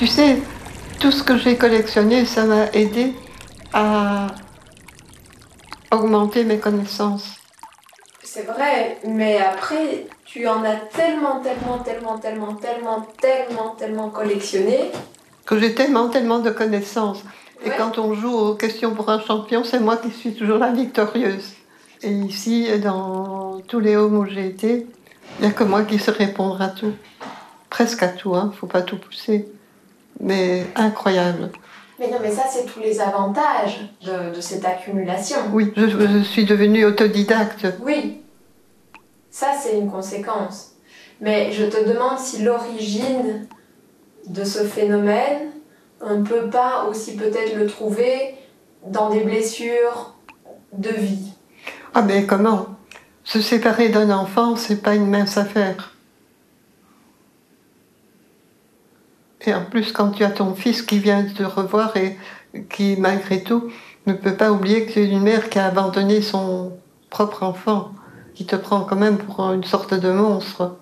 Tu sais, tout ce que j'ai collectionné, ça m'a aidé à augmenter mes connaissances. C'est vrai, mais après, tu en as tellement collectionné. Que j'ai tellement de connaissances. Et Ouais. quand on joue aux questions pour un champion, c'est moi qui suis toujours la victorieuse. Et ici, dans tous les homes où j'ai été, il n'y a que moi qui sais répondre à tout. Presque à tout, hein, faut pas tout pousser. Mais incroyable. Mais non, mais ça, c'est tous les avantages de cette accumulation. Oui, je suis devenue autodidacte. Oui, ça, c'est une conséquence. Mais je te demande si l'origine de ce phénomène, on ne peut pas aussi peut-être le trouver dans des blessures de vie. Ah mais comment? Se séparer d'un enfant, c'est pas une mince affaire. Et en plus, quand tu as ton fils qui vient te revoir et qui, malgré tout, ne peut pas oublier que tu es une mère qui a abandonné son propre enfant, qui te prend quand même pour une sorte de monstre.